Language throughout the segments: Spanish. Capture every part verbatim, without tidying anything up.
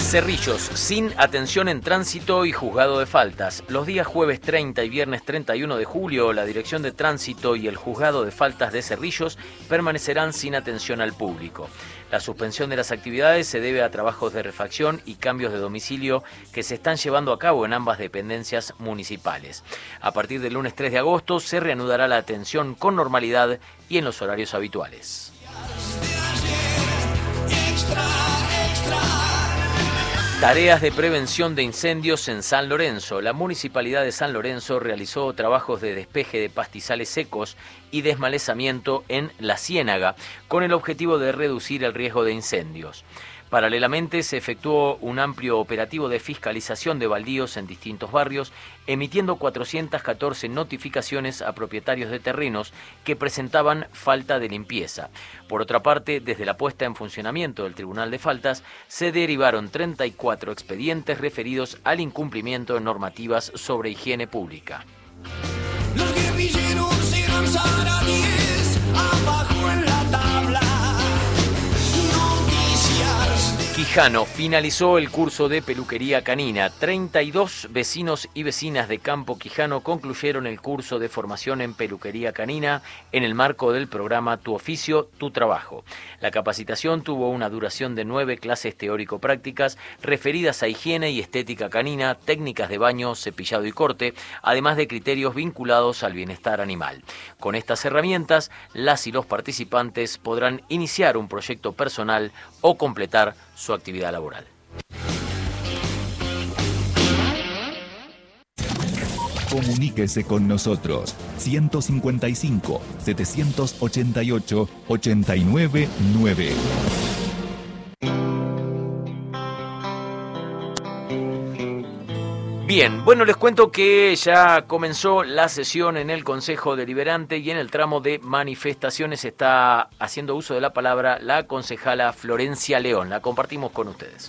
Cerrillos, sin atención en tránsito y juzgado de faltas. Los días jueves treinta y viernes treinta y uno de julio, la Dirección de Tránsito y el Juzgado de Faltas de Cerrillos permanecerán sin atención al público. La suspensión de las actividades se debe a trabajos de refacción y cambios de domicilio que se están llevando a cabo en ambas dependencias municipales. A partir del lunes tres de agosto se reanudará la atención con normalidad y en los horarios habituales. Tareas de prevención de incendios en San Lorenzo. La Municipalidad de San Lorenzo realizó trabajos de despeje de pastizales secos y desmalezamiento en La Ciénaga, con el objetivo de reducir el riesgo de incendios. Paralelamente, se efectuó un amplio operativo de fiscalización de baldíos en distintos barrios, emitiendo cuatrocientas catorce notificaciones a propietarios de terrenos que presentaban falta de limpieza. Por otra parte, desde la puesta en funcionamiento del Tribunal de Faltas, se derivaron treinta y cuatro expedientes referidos al incumplimiento de normativas sobre higiene pública. Los guerrilleros eran saradíes, abajo en la tabla. Quijano finalizó el curso de peluquería canina. treinta y dos vecinos y vecinas de Campo Quijano concluyeron el curso de formación en peluquería canina en el marco del programa Tu Oficio, Tu Trabajo. La capacitación tuvo una duración de nueve clases teórico-prácticas referidas a higiene y estética canina, técnicas de baño, cepillado y corte, además de criterios vinculados al bienestar animal. Con estas herramientas, las y los participantes podrán iniciar un proyecto personal o completar su actividad laboral. Comuníquese con nosotros ciento cincuenta y cinco, setecientos ochenta y ocho, ochenta y nueve nueve. Bien, bueno, les cuento que ya comenzó la sesión en el Consejo Deliberante y en el tramo de manifestaciones está haciendo uso de la palabra la concejala Florencia León. La compartimos con ustedes.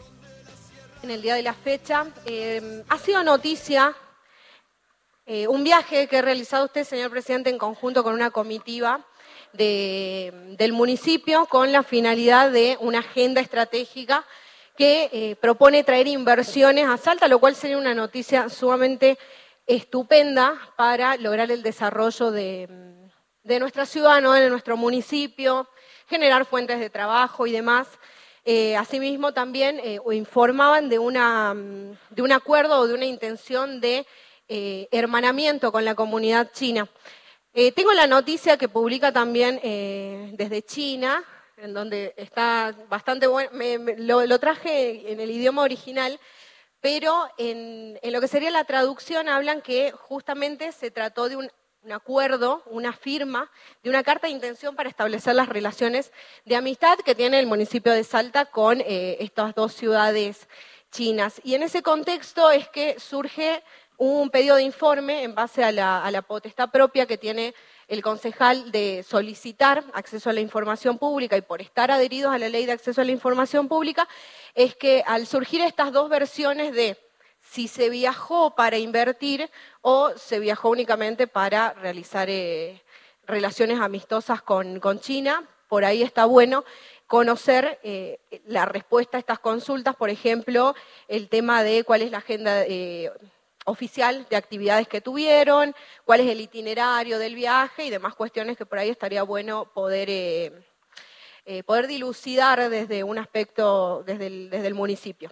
En el día de la fecha, eh, ha sido noticia eh, un viaje que ha realizado usted, señor presidente, en conjunto con una comitiva de, del municipio con la finalidad de una agenda estratégica que eh, propone traer inversiones a Salta, lo cual sería una noticia sumamente estupenda para lograr el desarrollo de, de nuestra ciudad, ¿no? De nuestro municipio, generar fuentes de trabajo y demás. Eh, asimismo, también eh, informaban de, una, de un acuerdo o de una intención de eh, hermanamiento con la comunidad china. Eh, tengo la noticia que publica también eh, desde China, en donde está bastante bueno, me, me, lo, lo traje en el idioma original, pero en, en lo que sería la traducción hablan que justamente se trató de un, un acuerdo, una firma, de una carta de intención para establecer las relaciones de amistad que tiene el municipio de Salta con eh, estas dos ciudades chinas. Y en ese contexto es que surge un pedido de informe en base a la, a la potestad propia que tiene el concejal de solicitar acceso a la información pública y por estar adheridos a la ley de acceso a la información pública, es que al surgir estas dos versiones de si se viajó para invertir o se viajó únicamente para realizar eh, relaciones amistosas con, con China, por ahí está bueno conocer eh, la respuesta a estas consultas, por ejemplo, el tema de cuál es la agenda eh, oficial de actividades que tuvieron, cuál es el itinerario del viaje y demás cuestiones que por ahí estaría bueno poder, eh, eh, poder dilucidar desde un aspecto, desde el, desde el municipio.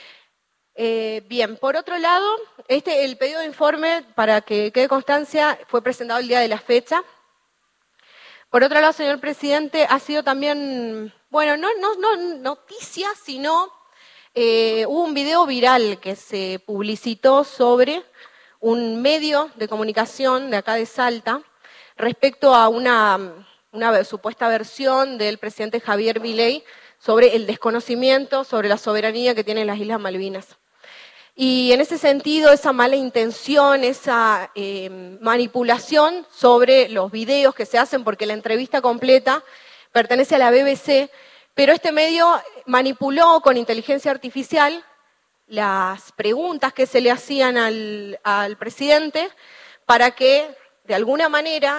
Eh, bien, por otro lado, este, el pedido de informe, para que quede constancia, fue presentado el día de la fecha. Por otro lado, señor presidente, ha sido también, bueno, no, no, no noticia, sino Eh, hubo un video viral que se publicitó sobre un medio de comunicación de acá de Salta respecto a una, una supuesta versión del presidente Javier Milei sobre el desconocimiento sobre la soberanía que tienen las Islas Malvinas. Y en ese sentido, esa mala intención, esa eh, manipulación sobre los videos que se hacen, porque la entrevista completa pertenece a la B B C, pero este medio manipuló con inteligencia artificial las preguntas que se le hacían al, al presidente para que, de alguna manera,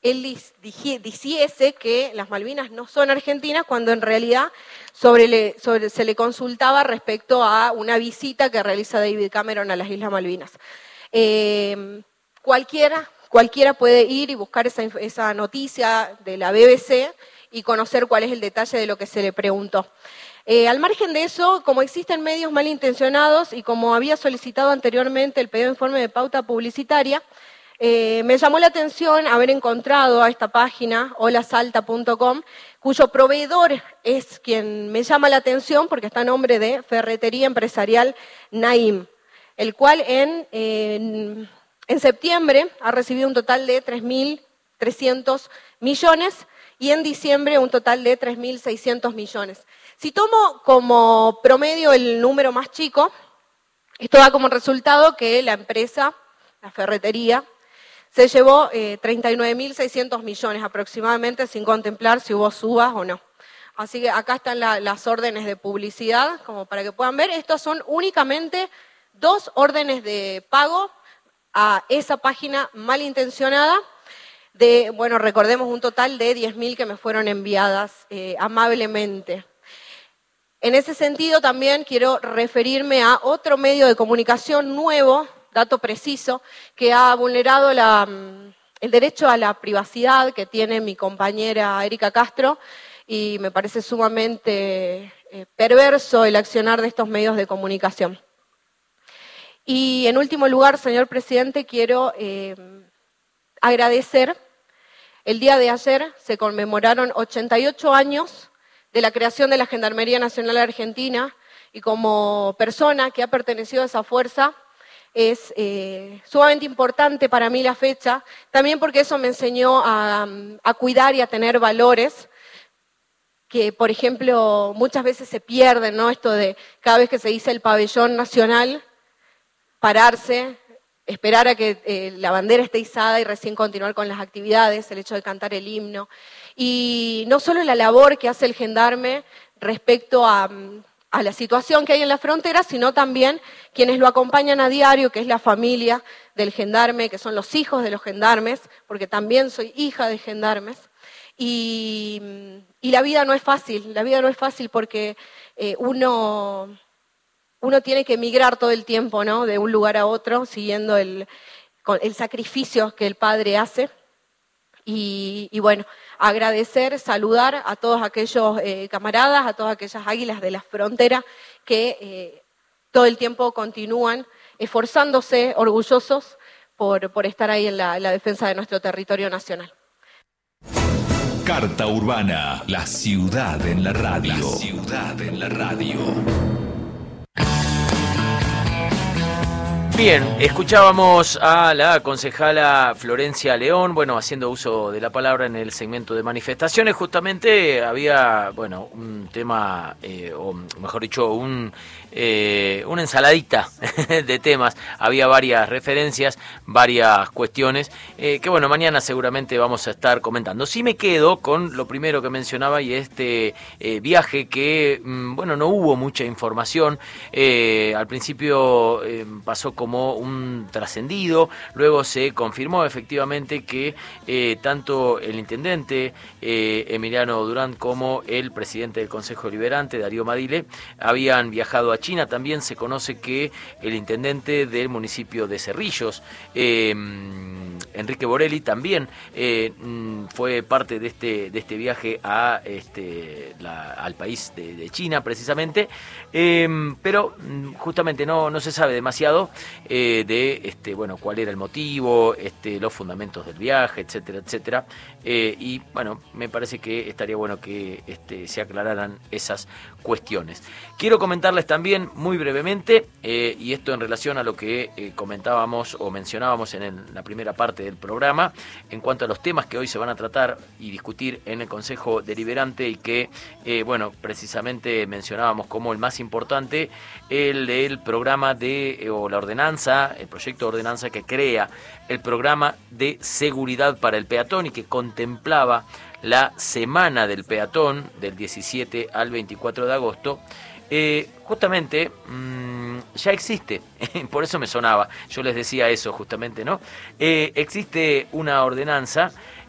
él diciese que las Malvinas no son argentinas, cuando en realidad sobre le, sobre, se le consultaba respecto a una visita que realiza David Cameron a las Islas Malvinas. Eh, cualquiera, cualquiera puede ir y buscar esa, esa noticia de la B B C y conocer cuál es el detalle de lo que se le preguntó. Eh, al margen de eso, como existen medios malintencionados y como había solicitado anteriormente el pedido de informe de pauta publicitaria, eh, me llamó la atención haber encontrado a esta página, hola salta punto com, cuyo proveedor es quien me llama la atención porque está a nombre de Ferretería Empresarial Naim, el cual en, en, en septiembre ha recibido un total de tres mil trescientos millones y en diciembre un total de tres mil seiscientos millones. Si tomo como promedio el número más chico, esto da como resultado que la empresa, la ferretería, se llevó eh, treinta y nueve mil seiscientos millones aproximadamente, sin contemplar si hubo subas o no. Así que acá están la, las órdenes de publicidad, como para que puedan ver. Estos son únicamente dos órdenes de pago a esa página malintencionada, de, bueno, recordemos un total de diez mil que me fueron enviadas eh, amablemente. En ese sentido también quiero referirme a otro medio de comunicación nuevo, dato preciso, que ha vulnerado la, el derecho a la privacidad que tiene mi compañera Erika Castro y me parece sumamente eh, perverso el accionar de estos medios de comunicación. Y en último lugar, señor presidente, quiero eh, agradecer. El día de ayer se conmemoraron ochenta y ocho años de la creación de la Gendarmería Nacional Argentina y como persona que ha pertenecido a esa fuerza es eh, sumamente importante para mí la fecha, también porque eso me enseñó a, a cuidar y a tener valores que, por ejemplo, muchas veces se pierden, ¿no? Esto de cada vez que se dice el pabellón nacional, pararse, esperar a que eh, la bandera esté izada y recién continuar con las actividades, el hecho de cantar el himno. Y no solo la labor que hace el gendarme respecto a, a la situación que hay en la frontera, sino también quienes lo acompañan a diario, que es la familia del gendarme, que son los hijos de los gendarmes, porque también soy hija de gendarmes. Y, y la vida no es fácil, la vida no es fácil porque eh, uno... Uno tiene que migrar todo el tiempo, ¿no? De un lugar a otro, siguiendo el, el sacrificio que el padre hace. Y, y bueno, agradecer, saludar a todos aquellos eh, camaradas, a todas aquellas águilas de la frontera que eh, todo el tiempo continúan esforzándose, orgullosos por, por estar ahí en la, en la defensa de nuestro territorio nacional. Carta Urbana, la ciudad en la radio. La ciudad en la radio. Bien, escuchábamos a la concejala Florencia León, bueno, haciendo uso de la palabra en el segmento de manifestaciones. Justamente había, bueno, un tema, eh, o mejor dicho, un, eh, una ensaladita de temas. Había varias referencias, varias cuestiones, eh, que bueno, mañana seguramente vamos a estar comentando. Sí me quedo con lo primero que mencionaba y este eh, viaje que, mm, bueno, no hubo mucha información. Eh, al principio eh, pasó con como un trascendido, luego se confirmó efectivamente que eh, tanto el intendente eh, Emiliano Durán como el presidente del Consejo Deliberante, Darío Madile, habían viajado a China. También se conoce que el intendente del municipio de Cerrillos, eh, Enrique Borelli, también eh, fue parte de este, de este viaje a, este, la, al país de, de China precisamente, eh, pero justamente no, no se sabe demasiado Eh, de este bueno cuál era el motivo, este los fundamentos del viaje, etcétera, etcétera, eh, y bueno, me parece que estaría bueno que este, se aclararan esas cuestiones. Quiero comentarles también muy brevemente, eh, y esto en relación a lo que eh, comentábamos o mencionábamos en el, la primera parte del programa, en cuanto a los temas que hoy se van a tratar y discutir en el Consejo Deliberante y que, eh, bueno, precisamente mencionábamos como el más importante, el del programa de, eh, o la ordenanza, el proyecto de ordenanza que crea el programa de seguridad para el peatón y que contemplaba la semana del peatón del diecisiete al veinticuatro de agosto. Eh, justamente mmm, ya existe, por eso me sonaba, yo les decía eso justamente, ¿no? Eh, existe una ordenanza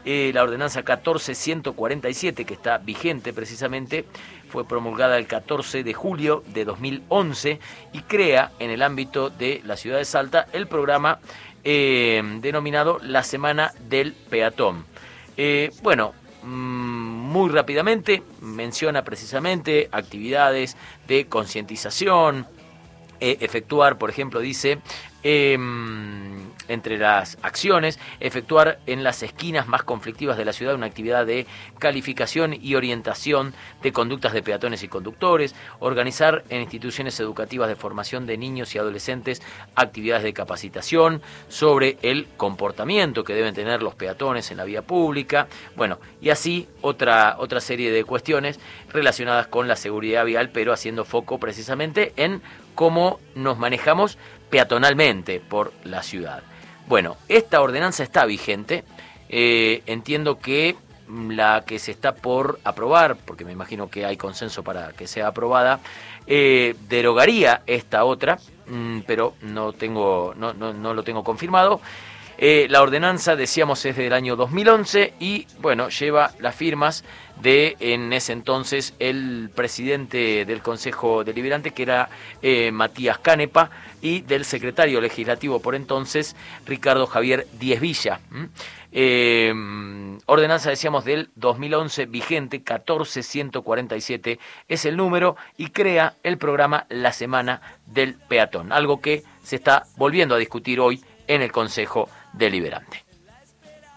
Eh, la ordenanza catorce ciento cuarenta y siete, que está vigente precisamente, fue promulgada el catorce de julio de dos mil once y crea en el ámbito de la ciudad de Salta el programa eh, denominado La Semana del Peatón. Eh, bueno, muy rápidamente menciona precisamente actividades de concientización, eh, efectuar, por ejemplo, dice, eh, entre las acciones, efectuar en las esquinas más conflictivas de la ciudad una actividad de calificación y orientación de conductas de peatones y conductores, organizar en instituciones educativas de formación de niños y adolescentes actividades de capacitación sobre el comportamiento que deben tener los peatones en la vía pública, bueno, y así otra, otra serie de cuestiones relacionadas con la seguridad vial, pero haciendo foco precisamente en cómo nos manejamos peatonalmente por la ciudad. Bueno, esta ordenanza está vigente, eh, entiendo que la que se está por aprobar, porque me imagino que hay consenso para que sea aprobada, eh, derogaría esta otra, mmm, pero no, tengo, no, no, no lo tengo confirmado. Eh, la ordenanza, decíamos, es del año dos mil once y, bueno, lleva las firmas de, en ese entonces, el presidente del Consejo Deliberante, que era eh, Matías Canepa, y del secretario legislativo por entonces, Ricardo Javier Díez Villa. ¿Mm? Eh, ordenanza, decíamos, del dos mil once, vigente, catorce ciento cuarenta y siete es el número, y crea el programa La Semana del Peatón, algo que se está volviendo a discutir hoy en el Consejo Deliberante.